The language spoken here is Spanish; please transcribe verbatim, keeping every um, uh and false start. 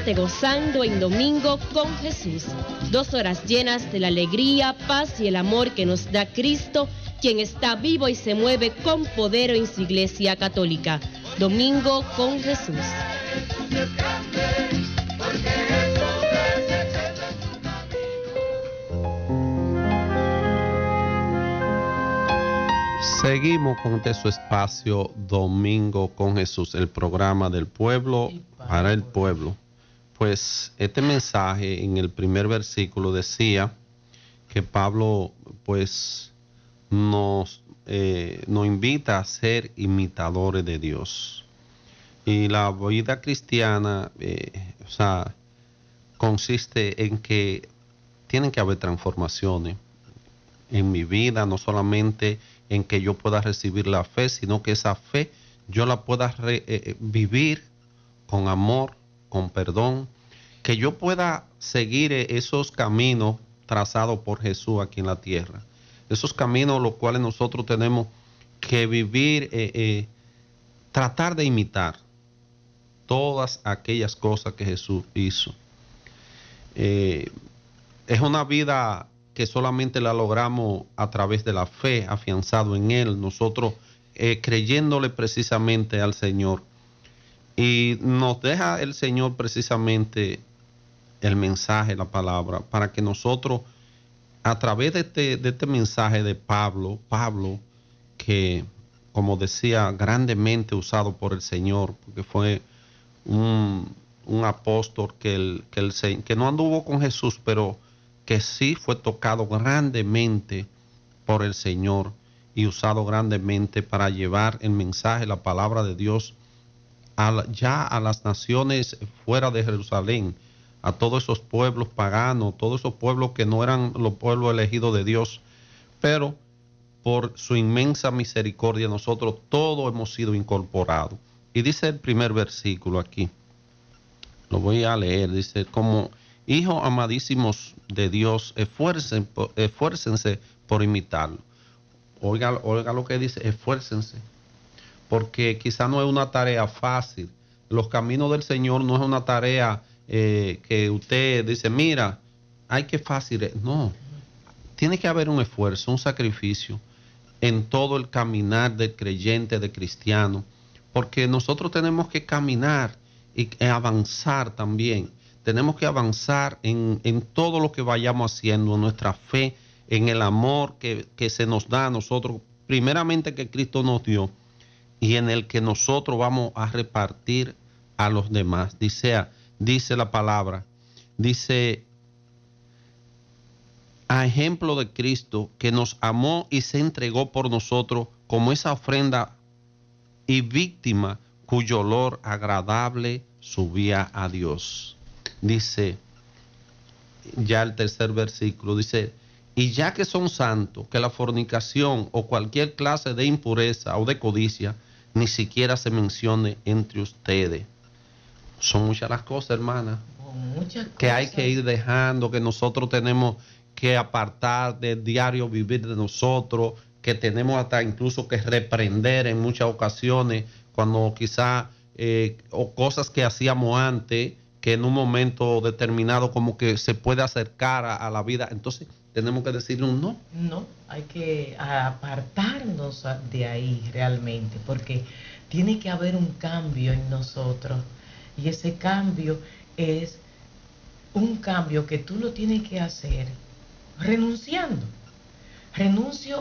Síguete gozando en Domingo con Jesús. Dos horas llenas de la alegría, paz y el amor que nos da Cristo, quien está vivo y se mueve con poder en su Iglesia Católica. Domingo con Jesús. Seguimos con este su espacio Domingo con Jesús, el programa del pueblo para el pueblo. Pues este mensaje en el primer versículo decía que Pablo pues nos, eh, nos invita a ser imitadores de Dios. Y la vida cristiana, eh, o sea, consiste en que tienen que haber transformaciones en mi vida, no solamente en que yo pueda recibir la fe, sino que esa fe yo la pueda re, eh, vivir con amor, con perdón, que yo pueda seguir esos caminos trazados por Jesús aquí en la tierra, esos caminos los cuales nosotros tenemos que vivir, eh, eh, tratar de imitar todas aquellas cosas que Jesús hizo. Eh, es una vida que solamente la logramos a través de la fe, afianzado en Él, nosotros eh, creyéndole precisamente al Señor. Y nos deja el Señor precisamente el mensaje, la palabra, para que nosotros, a través de este, de este mensaje de Pablo, Pablo, que como decía, grandemente usado por el Señor, porque fue un, un apóstol que, el, que, el, que no anduvo con Jesús, pero que sí fue tocado grandemente por el Señor y usado grandemente para llevar el mensaje, la palabra de Dios a, ya a las naciones fuera de Jerusalén, a todos esos pueblos paganos, todos esos pueblos que no eran los pueblos elegidos de Dios, pero por su inmensa misericordia nosotros todos hemos sido incorporados. Y dice el primer versículo aquí, lo voy a leer, dice, como hijos amadísimos de Dios, esfuercen, esfuércense por imitarlo. Oiga, oiga lo que dice, esfuércense, porque quizá no es una tarea fácil. Los caminos del Señor no es una tarea eh, que usted dice, mira, ay, qué fácil es. No, tiene que haber un esfuerzo, un sacrificio en todo el caminar del creyente, del cristiano, porque nosotros tenemos que caminar y avanzar también. Tenemos que avanzar en, en todo lo que vayamos haciendo, en nuestra fe, en el amor que, que se nos da a nosotros, primeramente que Cristo nos dio, y en el que nosotros vamos a repartir a los demás. Dice, dice la palabra, dice, a ejemplo de Cristo, que nos amó y se entregó por nosotros como esa ofrenda y víctima cuyo olor agradable subía a Dios. Dice, ya el tercer versículo, dice, y ya que son santos, que la fornicación o cualquier clase de impureza o de codicia ni siquiera se mencione entre ustedes. Son muchas las cosas, hermana, muchas que cosas hay que ir dejando, que nosotros tenemos que apartar del diario vivir de nosotros, que tenemos hasta incluso que reprender en muchas ocasiones, cuando quizá, eh, o cosas que hacíamos antes, que en un momento determinado como que se puede acercar a, a la vida, entonces tenemos que decirle un no. No, hay que apartarnos de ahí realmente, porque tiene que haber un cambio en nosotros, y ese cambio es un cambio que tú lo tienes que hacer renunciando. Renuncio